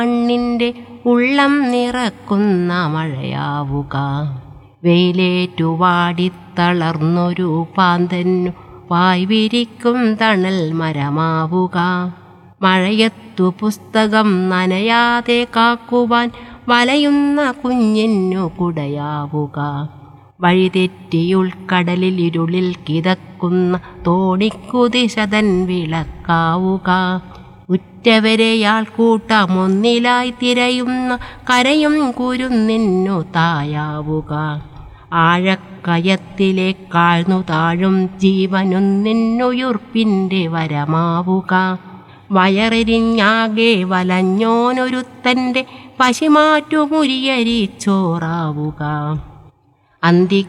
മണ്ണിൻ്റെ ഉള്ളം നിറക്കുന്ന മഴയാവുക. വെയിലേറ്റുവാടിത്തളർന്നൊരു പാന്തന്നു പായ് വിരിക്കും തണൽ മരമാവുക. മഴയത്തു പുസ്തകം നനയാതെ കാക്കുവാൻ വലയുന്ന കുഞ്ഞിനു കുടയാവുക. വഴിതെറ്റിയുൾക്കടലിൽ ഇരുളിൽ കിതക്കുന്ന തോണിക്കു ദിശതൻ വിളക്കാവുക. ഉറ്റവരെയാൾ കൂട്ടമൊന്നിലായി തിരയുന്ന കരയും കുരുന്നിന്നു തായാവുക. ആഴക്കയത്തിലേക്കാഴ്ന്നു താഴും ജീവനൊന്നിന്നുയുർപ്പിൻ്റെ വരമാവുക. വയറെരിഞ്ഞാകെ വലഞ്ഞോനൊരുത്തൻ്റെ പശിമാറ്റുമുരിയരിച്ചോറാവുക.